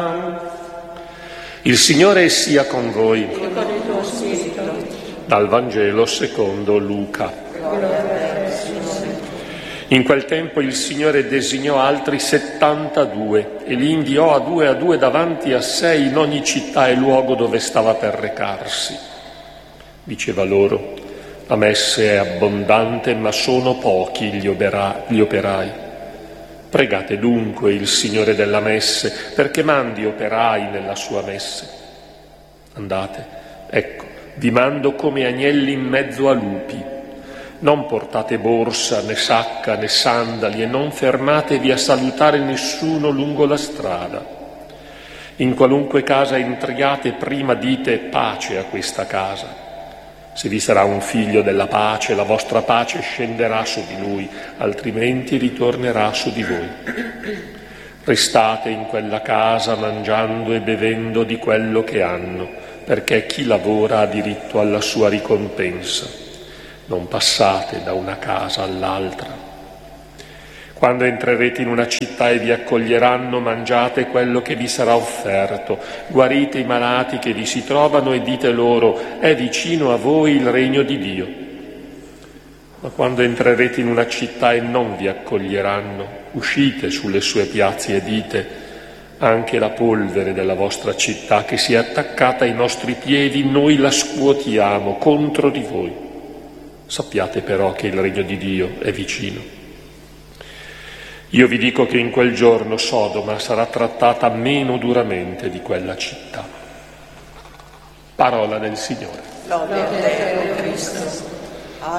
Il Signore sia con voi. E con il tuo spirito. Dal Vangelo secondo Luca. In quel tempo il Signore designò altri 72 e li inviò a due davanti a sé in ogni città e luogo dove stava per recarsi. Diceva loro: la messe è abbondante, ma sono pochi gli operai. Pregate dunque il Signore della messe perché mandi operai nella sua messe. Andate, ecco, vi mando come agnelli in mezzo a lupi. Non portate borsa, né sacca, né sandali e non fermatevi a salutare nessuno lungo la strada. In qualunque casa entriate, prima dite pace a questa casa. Se vi sarà un figlio della pace, la vostra pace scenderà su di lui, altrimenti ritornerà su di voi. Restate in quella casa mangiando e bevendo di quello che hanno, perché chi lavora ha diritto alla sua ricompensa. Non passate da una casa all'altra. Quando entrerete in una città e vi accoglieranno, mangiate quello che vi sarà offerto, guarite i malati che vi si trovano e dite loro: è vicino a voi il regno di Dio. Ma quando entrerete in una città e non vi accoglieranno, uscite sulle sue piazze e dite: anche la polvere della vostra città che si è attaccata ai nostri piedi, noi la scuotiamo contro di voi. Sappiate però che il regno di Dio è vicino. Io vi dico che in quel giorno Sodoma sarà trattata meno duramente di quella città. Parola del Signore. Lode a te, o Cristo.